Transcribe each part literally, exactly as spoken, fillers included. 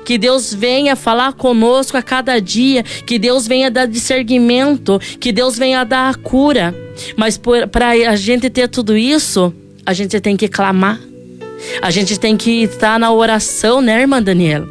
Que Deus venha falar conosco a cada dia. Que Deus venha dar discernimento. Que Deus venha dar a cura. Mas para a gente ter tudo isso, a gente tem que clamar. A gente tem que estar na oração, né, irmã Daniela?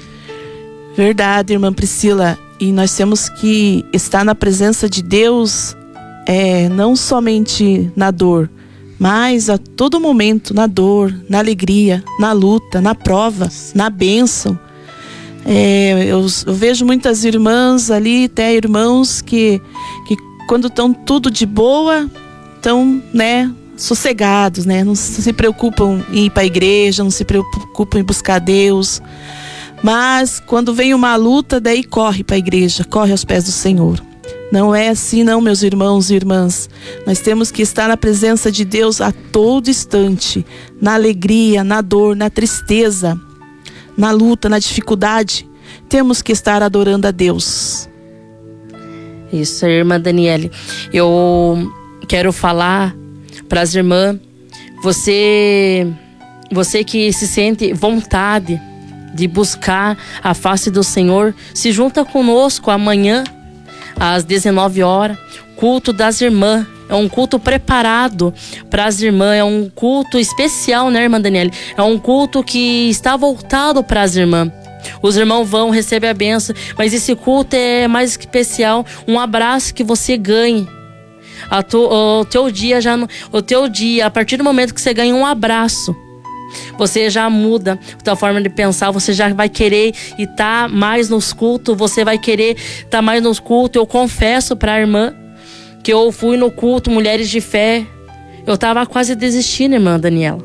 Verdade, irmã Priscila. E nós temos que estar na presença de Deus, é, não somente na dor, mas a todo momento, na dor, na alegria, na luta, na prova, na bênção. É, eu, eu vejo muitas irmãs ali, até irmãos que, que quando estão tudo de boa, estão, né, sossegados, né? Não se preocupam em ir para a igreja, não se preocupam em buscar Deus. Mas quando vem uma luta, daí corre para a igreja, corre aos pés do Senhor. Não é assim não, meus irmãos e irmãs. Nós temos que estar na presença de Deus a todo instante. Na alegria, na dor, na tristeza, na luta, na dificuldade. Temos que estar adorando a Deus. Isso, irmã Daniele. Eu quero falar para as irmãs. Você, você que se sente vontade de buscar a face do Senhor, se junta conosco amanhã às dezenove horas, culto das irmãs. É um culto preparado para as irmãs, é um culto especial, né, irmã Daniele? É um culto que está voltado para as irmãs. Os irmãos vão receber a bênção, mas esse culto é mais especial, um abraço que você ganhe. A tu, o teu dia já, o teu dia, a partir do momento que você ganha um abraço, você já muda a tua forma de pensar. Você já vai querer estar mais nos cultos. Você vai querer estar mais nos cultos. Eu confesso para a irmã que eu fui no culto Mulheres de Fé. Eu estava quase desistindo, irmã Daniela.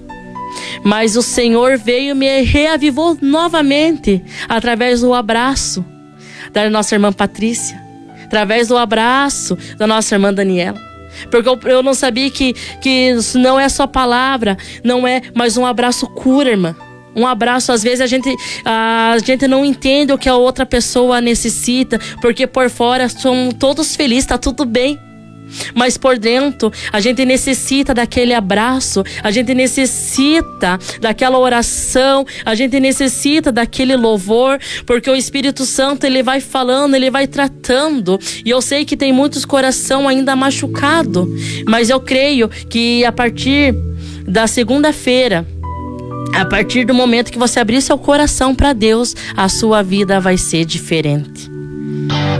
Mas o Senhor veio e me reavivou novamente através do abraço da nossa irmã Patrícia, através do abraço da nossa irmã Daniela. Porque eu, eu não sabia que, que não é só palavra, não é, mas um abraço cura, irmã. Um abraço, às vezes a gente, a gente não entende o que a outra pessoa necessita, porque por fora somos todos felizes, tá tudo bem. Mas por dentro a gente necessita daquele abraço, a gente necessita daquela oração, a gente necessita daquele louvor, porque o Espírito Santo, ele vai falando, ele vai tratando. E eu sei que tem muitos coração ainda machucado, mas eu creio que a partir da segunda-feira, a partir do momento que você abrir seu coração para Deus, a sua vida vai ser diferente.